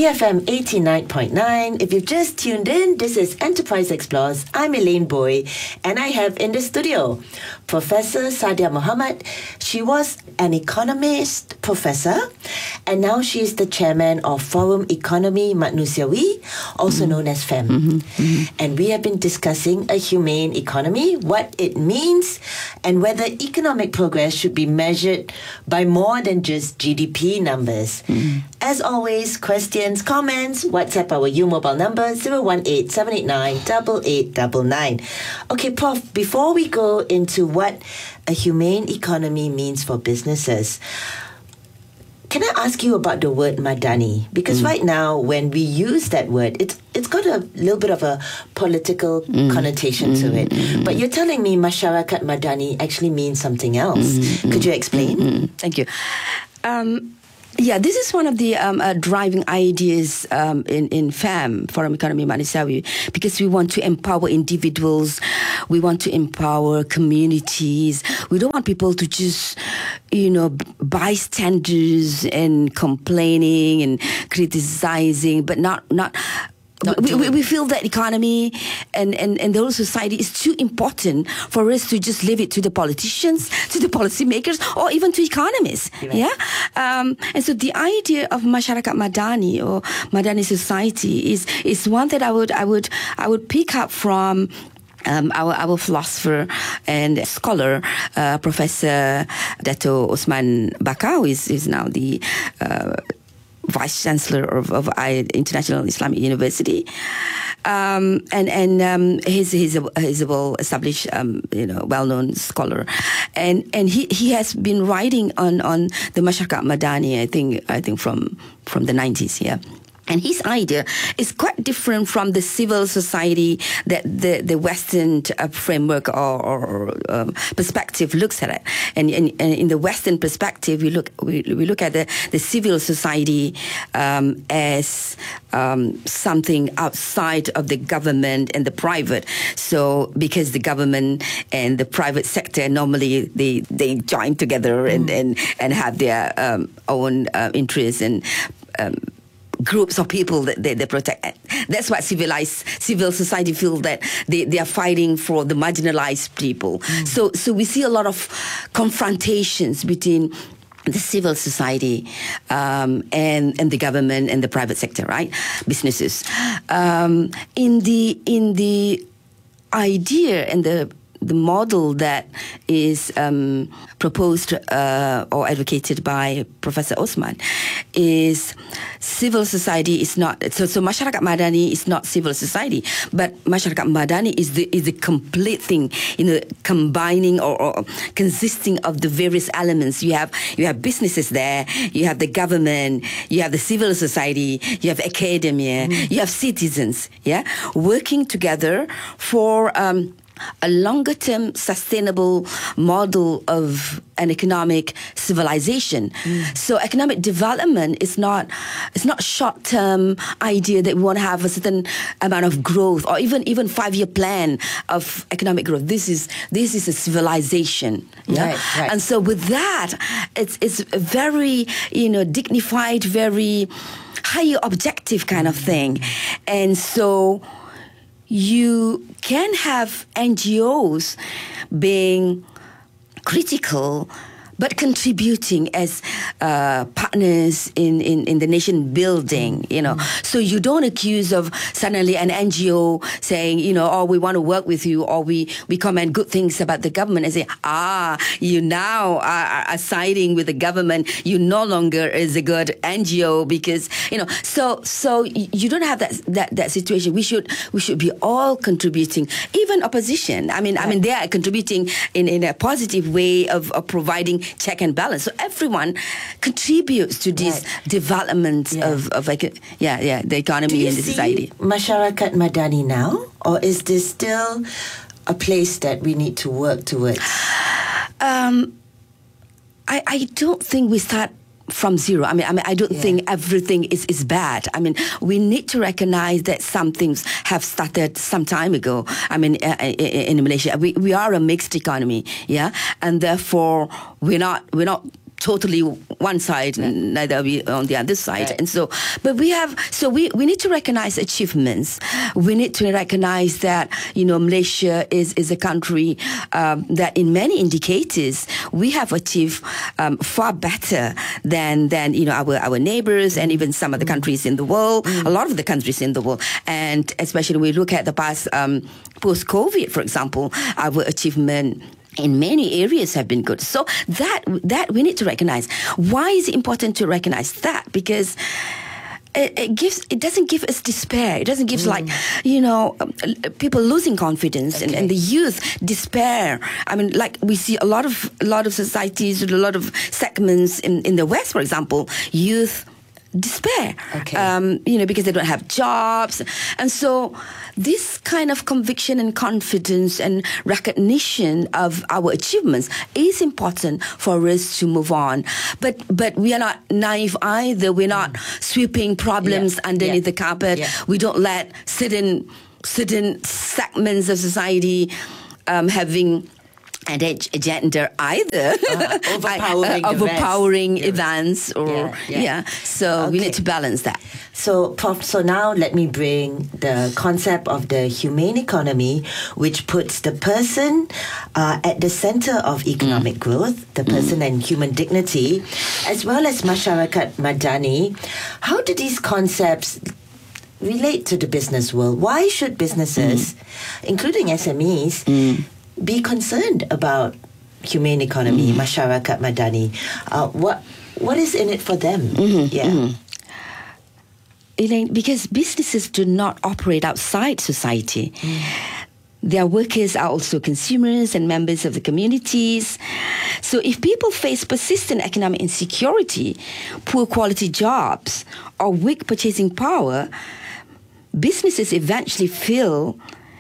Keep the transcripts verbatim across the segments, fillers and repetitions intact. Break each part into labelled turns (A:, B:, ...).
A: B F M eighty-nine point nine. If you've just tuned in, this is Enterprise Explores. I'm Elaine Boy, and I have in the studio Professor Sadia Muhammad. She was an economist professor, and now she is the chairman of Forum Ekonomi Manusiawi, also mm-hmm. known as F E M. Mm-hmm. Mm-hmm. And we have been discussing a humane economy, what it means, and whether economic progress should be measured by more than just G D P numbers. Mm-hmm. As always, questions, comments, WhatsApp our U mobile number zero one eight seven eight nine eight eight nine nine. Okay, Prof, before we go into what a humane economy means for businesses, can I ask you about the word Madani? Because mm. right now, when we use that word, it's it's got a little bit of a political mm. connotation mm. to it. Mm. But you're telling me Masyarakat Madani actually means something else. Mm. Could you explain?
B: Mm. Thank you. Um, Yeah, this is one of the um, uh, driving ideas um, in, in F E M, Forum Ekonomi Manusiawi, because we want to empower individuals, we want to empower communities. We don't want people to just, you know, bystanders and complaining and criticizing, but not not. We, we, we feel that economy and, and, and the whole society is too important for us to just leave it to the politicians, to the policymakers, or even to economists. Right. Yeah, um, and so the idea of Masyarakat Madani or Madani society is is one that I would I would I would pick up from. Um, our our philosopher and scholar, uh, Professor Dato Osman Bakau, is is now the Uh, Vice Chancellor of, of International Islamic University, um, and and um, he's he's a, he's a well established, um, you know, well known scholar, and and he, he has been writing on, on the Masyarakat Madani. I think I think from from the nineties, yeah. And his idea is quite different from the civil society that the, the Western uh, framework or, or um, perspective looks at it. And, and, and in the Western perspective, we look we, we look at the, the civil society um, as um, something outside of the government and the private. So because the government and the private sector normally they they join together and mm. and, and have their um, own uh, interests and um, groups of people that they, they protect. That's what civilized civil society feel, that they, they are fighting for the marginalized people. Mm. So so we see a lot of confrontations between the civil society um, and and the government and the private sector, right? Businesses. Um, in the in the idea and the the model that is um, proposed uh, or advocated by Professor Osman is civil society is not, so, so Masyarakat Madani is not civil society, but Masyarakat Madani is the is the complete thing, you know, combining or, or consisting of the various elements. You have you have businesses there, you have the government, you have the civil society, you have academia, mm. you have citizens, yeah, working together for um, a longer-term sustainable model of an economic civilization. Mm. So economic development is not it's not short-term idea that we want to have a certain amount of growth or even even five-year plan of economic growth. This is this is a civilization. Yeah?
A: Right, right.
B: And so with that, it's it's a very, you know, dignified, very higher objective kind of thing. And so you can have N G Os being critical but contributing as uh, partners in, in, in the nation building, you know. Mm. So you don't accuse of suddenly an N G O saying, you know, oh, we want to work with you, or we, we comment good things about the government and say, ah, you now are, are siding with the government. You no longer is a good N G O because, you know, so so you don't have that that, that situation. We should we should be all contributing, even opposition. I mean, right. I mean, they are contributing in, in a positive way of, of providing check and balance. So everyone contributes to this right. development yeah. of, of like, yeah, yeah, the economy and the society.
A: Masyarakat Madani now, or is this still a place that we need to work towards?
B: Um, I, I don't think we start from zero. I mean, I mean, I don't yeah. think everything is, is bad. I mean, we need to recognize that some things have started some time ago. I mean, uh, in Malaysia, we, we are a mixed economy, yeah, and therefore we're not we're not totally one side,
A: right.
B: and neither are we on the other side.
A: Right.
B: And so, but we have, so we, we need to recognize achievements. We need to recognize that, you know, Malaysia is, is a country um, that in many indicators, we have achieved um, far better than, than, you know, our, our neighbors and even some of the countries in the world, mm. a lot of the countries in the world. And especially when we look at the past, um, post-COVID, for example, our achievement in many areas have been good. So that that we need to recognize. Why is it important to recognize that? Because it, it gives it doesn't give us despair. It doesn't give mm. like, you know, um, people losing confidence okay. and, and the youth despair. I mean, like we see a lot of a lot of societies, a lot of segments in, in the West, for example, youth despair,
A: okay.
B: um, you know, because they don't have jobs. And so this kind of conviction and confidence and recognition of our achievements is important for us to move on. But but we are not naive either. We're not mm. sweeping problems yeah. underneath yeah. the carpet.
A: Yeah.
B: We don't let certain, certain segments of society um, having an agenda either,
A: uh, overpowering,
B: uh, overpowering
A: events,
B: events or
A: yeah, yeah.
B: yeah. So okay. we need to balance that.
A: So, Prof, so now let me bring the concept of the humane economy, which puts the person uh, at the center of economic mm. growth, the person mm. and human dignity, as well as Masyarakat Madani. How do these concepts relate to the business world? Why should businesses, mm. including S M Es, mm. be concerned about humane economy, mm. Masyarakat Madani? Uh, what what is in it for them?
B: Mm-hmm,
A: yeah.
B: Mm-hmm. Elaine, because businesses do not operate outside society. Mm. Their workers are also consumers and members of the communities. So if people face persistent economic insecurity, poor quality jobs, or weak purchasing power, businesses eventually feel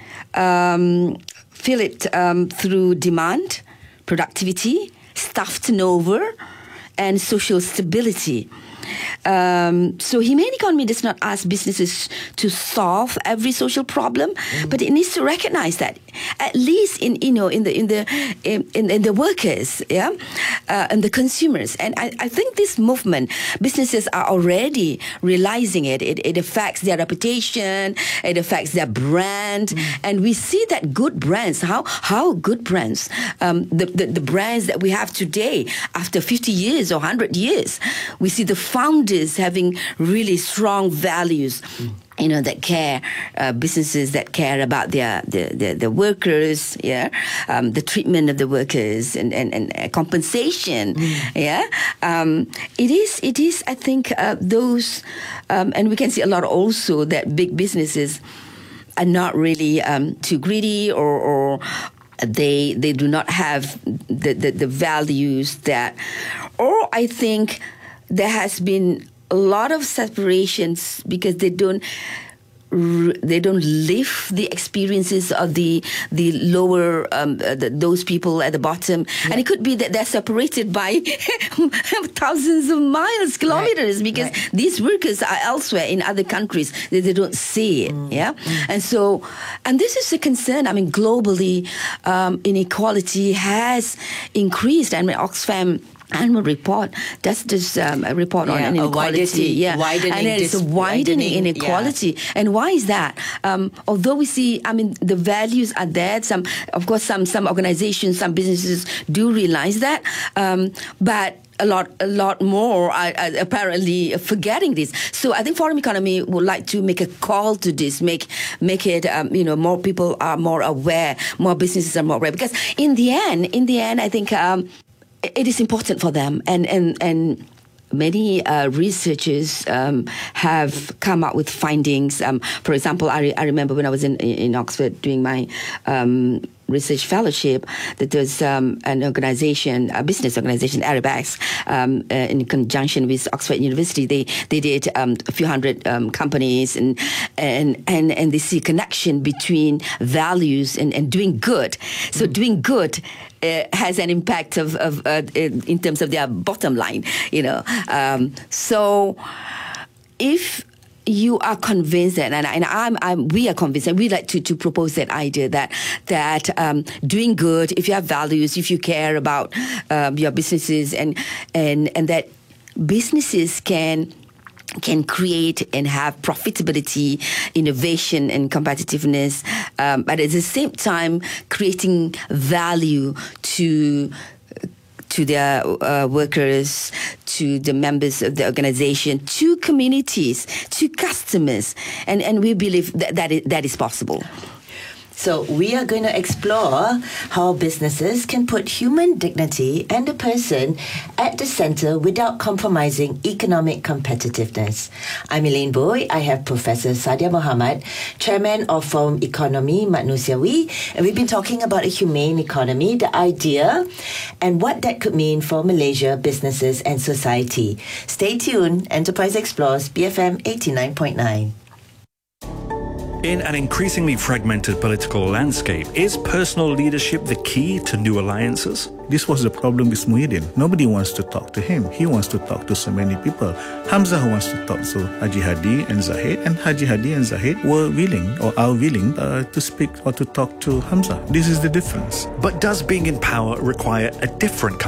B: um, feel it um, through demand, productivity, staff turnover, and social stability. Um, so humane economy does not ask businesses to solve every social problem, mm. but it needs to recognize that at least in you know in the in the in, in, in the workers, yeah, uh, and the consumers. And I, I think this movement, businesses are already realizing it. It, it affects their reputation, it affects their brand, mm. and we see that good brands, how how good brands, um, the, the the brands that we have today after fifty years or one hundred years, we see the founders having really strong values, mm. you know, that care, uh, businesses that care about their the the, the workers, yeah, um, the treatment of the workers and and, and uh, compensation, mm. yeah. Um, it is it is I think uh, those, um, and we can see a lot also that big businesses are not really um, too greedy or. or They they do not have the, the, the values that, or I think there has been a lot of separations because they don't they don't live the experiences of the the lower um, uh, the, those people at the bottom, yeah. and it could be that they're separated by thousands of miles, kilometers, right. because right. these workers are elsewhere in other countries that they don't see it. Mm. Yeah, mm. and so and this is a concern. I mean, globally, um, inequality has increased. I mean, Oxfam annual report. That's this um, a report
A: yeah,
B: on inequality.
A: Yeah, widening,
B: and it's
A: dis-
B: a widening, widening inequality. Yeah. And why is that? Um, although we see, I mean, the values are there. Some, of course, some some organizations, some businesses do realize that, um, but. A lot, a lot more are, are apparently forgetting this. So I think Forum Economy would like to make a call to this, make make it, um, you know, more people are more aware, more businesses are more aware. Because in the end, in the end, I think um, it is important for them, and and and. Many uh, researchers um, have come up with findings. Um, for example, I, re- I remember when I was in, in Oxford doing my um, research fellowship, that there's um, an organization, a business organization, Arabax, um, uh, in conjunction with Oxford University. They they did um, a few hundred um, companies, and and and and they see a connection between values and, and doing good. So mm. doing good. Uh, has an impact of, of uh, in terms of their bottom line, you know. Um, so, if you are convinced that, and, and I'm, I'm, we are convinced, and we like to, to propose that idea that that um, doing good, if you have values, if you care about um, your businesses, and and and that businesses can can create and have profitability, innovation, and competitiveness, um, but at the same time creating value to to their uh, workers, to the members of the organization, to communities, to customers, and and we believe that that is, that is possible.
A: So we are going to explore how businesses can put human dignity and the person at the center without compromising economic competitiveness. I'm Elaine Boy. I have Professor Sadia Mohamad, Chairman of Forum Ekonomi Manusiawi, and we've been talking about a humane economy, the idea, and what that could mean for Malaysia, businesses and society. Stay tuned. Enterprise Explores, B F M eighty-nine point nine.
C: In an increasingly fragmented political landscape, is personal leadership the key to new alliances?
D: This was the problem with Muhyiddin. Nobody wants to talk to him. He wants to talk to so many people. Hamzah wants to talk to Haji Hadi and Zahid, and Haji Hadi and Zahid were willing or are willing uh, to speak or to talk to Hamzah. This is the difference.
C: But does being in power require a different kind